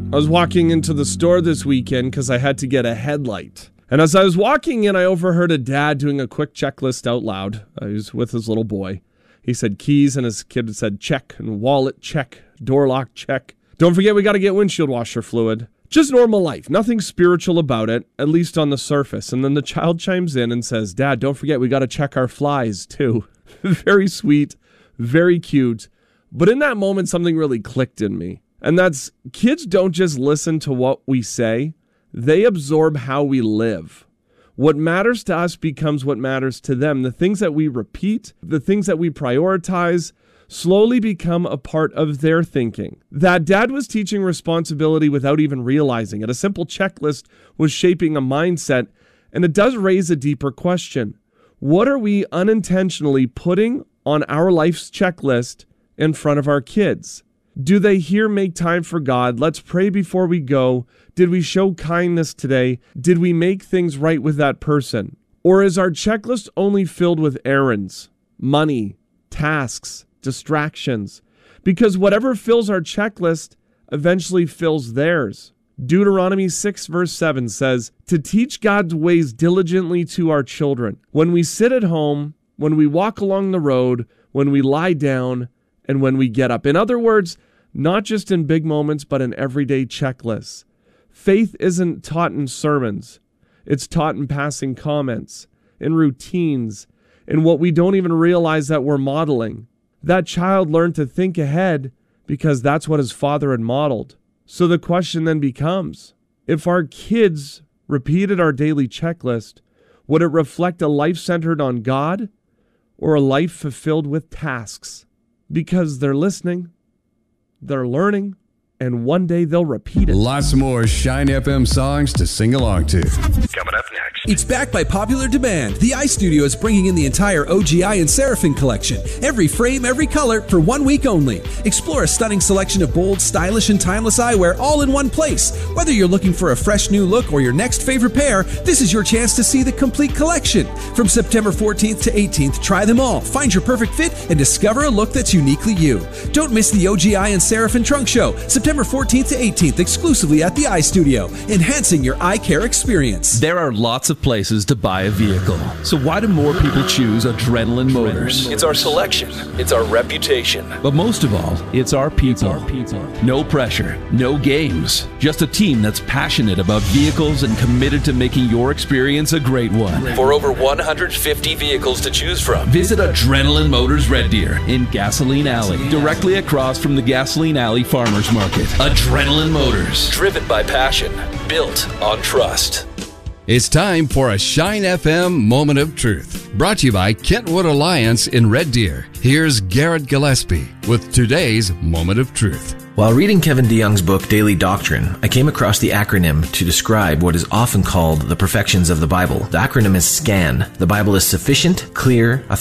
I was walking into the store this weekend because I had to get a headlight. And as I was walking in, I overheard a dad doing a quick checklist out loud. He was with his little boy. He said keys, and his kid said check, and wallet check, door lock check. Don't forget we got to get windshield washer fluid. Just normal life, nothing spiritual about it, at least on the surface. And then the child chimes in and says, Dad, don't forget we got to check our flies too. Very sweet, very cute. But in that moment, something really clicked in me. And that's, kids don't just listen to what we say, they absorb how we live. What matters to us becomes what matters to them. The things that we repeat, the things that we prioritize, slowly become a part of their thinking. That dad was teaching responsibility without even realizing it. A simple checklist was shaping a mindset, and it does raise a deeper question. What are we unintentionally putting on our life's checklist in front of our kids? Do they hear make time for God? Let's pray before we go. Did we show kindness today? Did we make things right with that person? Or is our checklist only filled with errands, money, tasks, distractions? Because whatever fills our checklist eventually fills theirs. Deuteronomy 6 verse 7 says, to teach God's ways diligently to our children. When we sit at home, when we walk along the road, when we lie down, and when we get up. In other words, not just in big moments, but in everyday checklists. Faith isn't taught in sermons. It's taught in passing comments, in routines, in what we don't even realize that we're modeling. That child learned to think ahead because that's what his father had modeled. So the question then becomes, if our kids repeated our daily checklist, would it reflect a life centered on God or a life fulfilled with tasks? Because they're listening, they're learning, and one day they'll repeat it. Lots more Shine FM songs to sing along to. Coming up next. It's back by popular demand. The iStudio is bringing in the entire OGI and Seraphim collection. Every frame, every color, for 1 week only. Explore a stunning selection of bold, stylish, and timeless eyewear all in one place. Whether you're looking for a fresh new look or your next favorite pair, this is your chance to see the complete collection. From September 14th to 18th, try them all, find your perfect fit, and discover a look that's uniquely you. Don't miss the OGI and Seraphim Trunk Show, September 14th to 18th, exclusively at the iStudio, enhancing your eye care experience. There are lots of places to buy a vehicle. So why do more people choose Adrenaline Motors? It's our selection. It's our reputation. But most of all, it's our people. No pressure, no games. Just a team that's passionate about vehicles and committed to making your experience a great one. For over 150 vehicles to choose from, visit Adrenaline Motors Red Deer in Gasoline Alley, directly across from the Gasoline Alley Farmers Market. Adrenaline Motors. Driven by passion. Built on trust. It's time for a Shine FM Moment of Truth, brought to you by Kentwood Alliance in Red Deer. Here's Garrett Gillespie with today's Moment of Truth. While reading Kevin DeYoung's book, Daily Doctrine, I came across the acronym to describe what is often called the perfections of the Bible. The acronym is SCAN. The Bible is sufficient, clear,